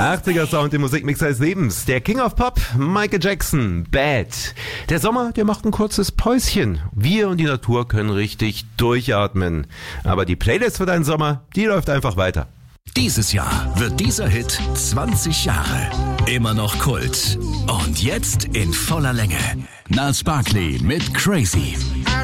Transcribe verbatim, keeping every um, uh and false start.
achtziger Sound im Musikmix des Lebens. Der King of Pop, Michael Jackson, Bad. Der Sommer, der macht ein kurzes Päuschen. Wir und die Natur können richtig durchatmen. Aber die Playlist für deinen Sommer, die läuft einfach weiter. Dieses Jahr wird dieser Hit zwanzig Jahre. Immer noch Kult. Und jetzt in voller Länge. Gnarls Barkley mit Crazy.